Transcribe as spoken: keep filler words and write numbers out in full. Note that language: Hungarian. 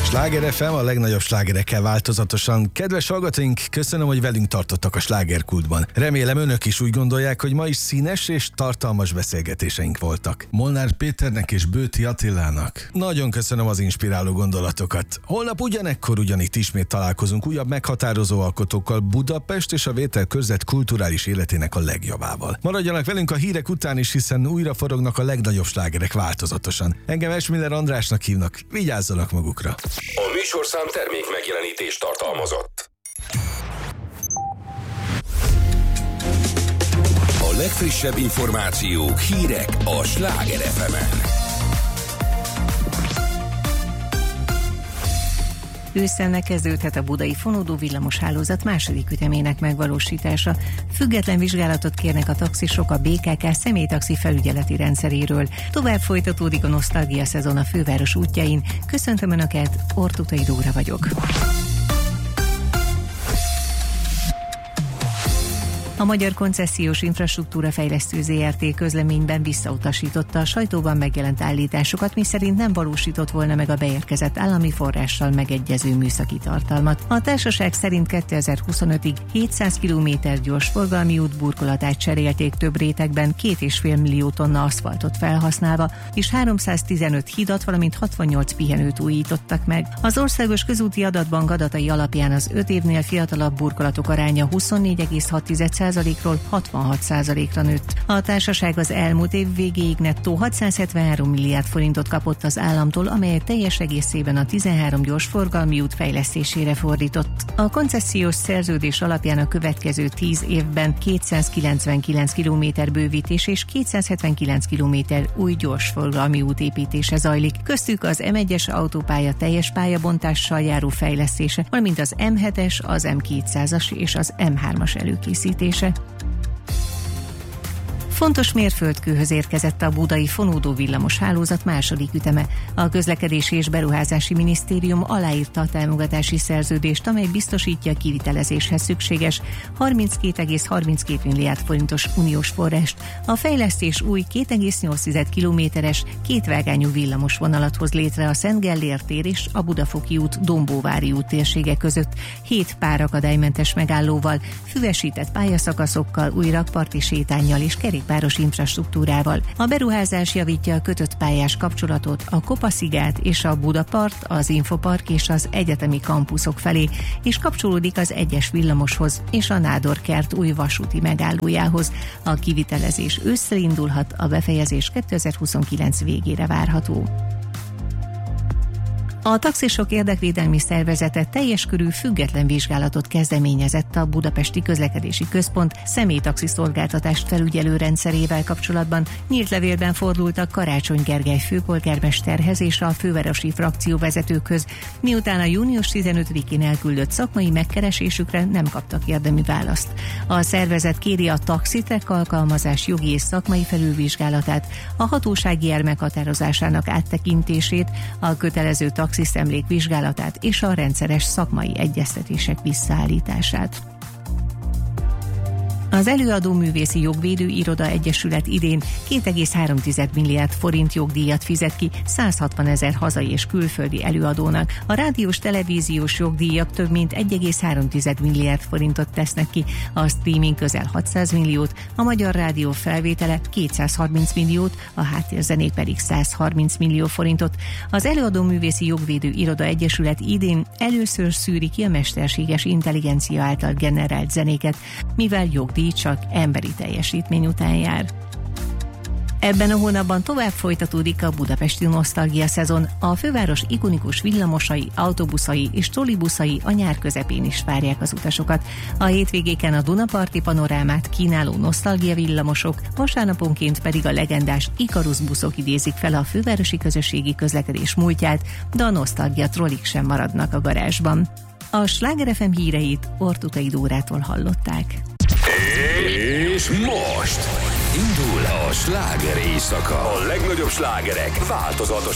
Sláger ef em, a legnagyobb slágerekkel változatosan. Kedves hallgatóink, köszönöm, hogy velünk tartottak a slágerkultban. Remélem önök is úgy gondolják, hogy ma is színes és tartalmas beszélgetéseink voltak. Molnár Péternek és Bőti Attilának nagyon köszönöm az inspiráló gondolatokat. Holnap ugyanekkor ugyanitt ismét találkozunk újabb meghatározó alkotókkal, Budapest és a Vételkörzet kulturális életének a legjobbával. Maradjanak velünk a hírek után is, hiszen újra forognak a legnagyobb slágerek változatosan. Engem Esmiller Andrásnak hívnak, vigyázzanak magukra. A műsorszám termék megjelenítést tartalmazott. A legfrissebb információk, hírek a Sláger ef emen. Ősszel kezdődhet a budai fonódó villamoshálózat második ütemének megvalósítása. Független vizsgálatot kérnek a taxisok a bé ká ká személytaxi felügyeleti rendszeréről. Tovább folytatódik a nosztalgia szezon a főváros útjain. Köszöntöm Önöket, Ortutai Dóra vagyok. A Magyar Koncesziós Infrastruktúra Fejlesztő zé er té közleményben visszautasította a sajtóban megjelent állításokat, miszerint nem valósított volna meg a beérkezett állami forrással megegyező műszaki tartalmat. A társaság szerint kétezer-huszonötig hétszáz kilométer gyorsforgalmi út burkolatát cserélték több rétegben, két és fél millió tonna aszfaltot felhasználva, és háromszáztizenöt hidat, valamint hatvannyolc pihenőt újítottak meg. Az Országos Közúti Adatbank adatai alapján az öt évnél fiatalabb burkolatok aránya huszonnégy egész hat százalékról hatvanhat százalékra nőtt. A társaság az elmúlt év végéig nettó hatszázhetvenhárom milliárd forintot kapott az államtól, amelyet teljes egészében a tizenhárom gyorsforgalmi út fejlesztésére fordított. A koncesziós szerződés alapján a következő tíz évben kétszázkilencvenkilenc kilométer bővítés és kétszázhetvenkilenc kilométer új gyorsforgalmi út építése zajlik. Köztük az em egyes autópálya teljes pályabontással járó fejlesztése, valamint az em hetes, az em kétszázas és az em hármas előkészítése. Fontos mérföldkőhöz érkezett a budai fonódó villamos hálózat második üteme. A Közlekedési és Beruházási Minisztérium aláírta a támogatási szerződést, amely biztosítja a kivitelezéshez szükséges harminckét egész harminckét milliárd forintos uniós forrást. A fejlesztés új két egész nyolc kilométeres, kétvágányú villamos vonalat hoz létre a Szent Gellért tér és a Budafoki út Dombóvári út térsége között, hét pár akadálymentes megállóval, füvesített pályaszakaszokkal, új rakparti sétánnyal és kerék páros infrastruktúrával. A beruházás javítja a kötött pályás kapcsolatot a Kopaszigát és a Budapart, az Infopark és az egyetemi kampuszok felé, és kapcsolódik az egyes villamoshoz és a Nádorkert új vasúti megállójához. A kivitelezés ősszel indulhat, a befejezés kétezer-huszonkilenc végére várható. A taxisok érdekvédelmi szervezete teljes körű független vizsgálatot kezdeményezett a Budapesti Közlekedési Központ személytaxi szolgáltatást felügyelő rendszerével kapcsolatban. Nyílt levélben fordultak Karácsony Gergely főpolgármesterhez és a fővárosi frakcióvezetőkhöz, miután a június tizenötödikén elküldött szakmai megkeresésükre nem kaptak érdemi választ. A szervezet kéri a taxitrek alkalmazás jogi és szakmai felülvizsgálatát, a hatósági ár meghatározásának áttekintését, a kötelező taxi szemlék vizsgálatát és a rendszeres szakmai egyeztetések visszaállítását. Az Előadó Művészi Jogvédő Iroda Egyesület idén két egész három milliárd forint jogdíjat fizet ki száz hatvanezer hazai és külföldi előadónak. A rádiós televíziós jogdíjak több mint egy egész három milliárd forintot tesznek ki, a streaming közel hatszáz milliót, a Magyar Rádió felvétele kétszázharminc milliót, a háttérzenék pedig száz harminc millió forintot. Az Előadó Művészi Jogvédő Iroda Egyesület idén először szűri ki a mesterséges intelligencia által generált zenéket, mivel jogdíj csak emberi teljesítmény után jár. Ebben a hónapban tovább folytatódik a budapesti nosztalgia szezon. A főváros ikonikus villamosai, autóbuszai és trollibuszai a nyár közepén is várják az utasokat. A hétvégéken a Dunaparti panorámát kínáló nosztalgia villamosok, vasárnaponként pedig a legendás Ikarus buszok idézik fel a fővárosi közösségi közlekedés múltját, de a nosztalgia trollik sem maradnak a garázsban. A Sláger ef em híreit Ortutai Dórától hallották. És most indul a sláger éjszaka. A legnagyobb slágerek változatos